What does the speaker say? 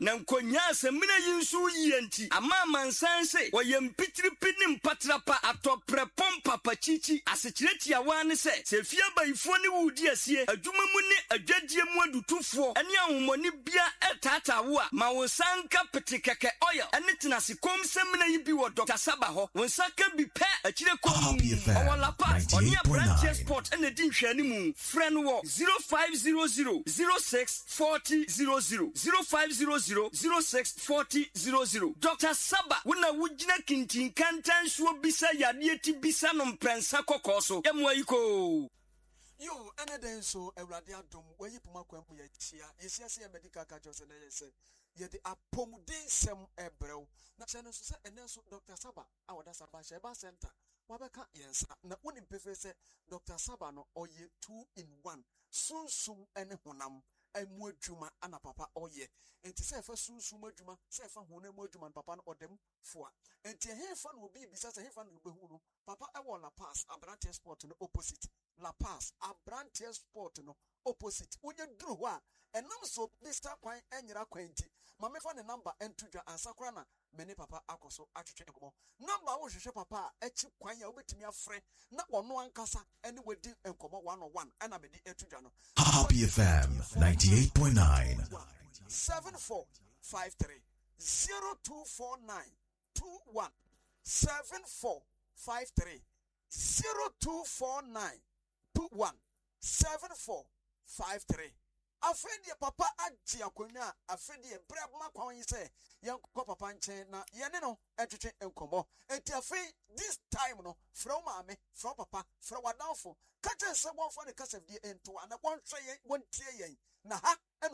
na nkonya semina yinsu yenti ama mansanse woyem pitiripi ne mpatrapa atopre pompa pachichi asekireti awane se fia bayifo ne wudi asie adwuma mu ne adwadie mu adutufo ene ahomoni bia etata wo a ma wo sanka petekeke oil ene tenase kom semina yi bi wo Dr. Saba ho wo saka bi pe akire kom owala pass oni branch sport ene di hwani mu friend wo 0500 06 40 00 0500 06 40 00 Dr. Saba wona wugina kintin kantan so bisa yade ti bisa no mprensa kokoso yamwayiko yo ene so awrade adom wayi puma kwampu ya tia yesiase medical kajose na yese yede apomuden sem ebrew na chane so se ene so Dr. Saba awoda Saba Sheba Center wabeka yensa na woni pefe se Dr. Saba no oye 2 in 1 sunsum ene honam emu adwuma ana papa oye enti se fa sunsum adwuma se fa honam adwuma papa no odem foa enti hefa no obi bisa se hefa no behu no papa ewo La Paz Abrante Sport no opposite La Paz Abrante Sport no opposite unye duru ho a enam so bisa kwan enyira kwanti mame fa ne number entudwa ansakora na mene papa akoso atwetwe enkomo number wo hwehwe papa echi kwan ya obetimi afre na ono ankasa ene wadi enkomo 101 ana mede etudwa no Happy FM 98.9 7453 0249 21 7453 0249 21 7453 afedi papa agi akonya afedi brabma kwan yi se yankọ papa nchen na yene no etwetwe enkomo enti afi this time no from maame from papa from wadanfo kaje se won for the case of the ento ana won hwe yen won tie yen na ha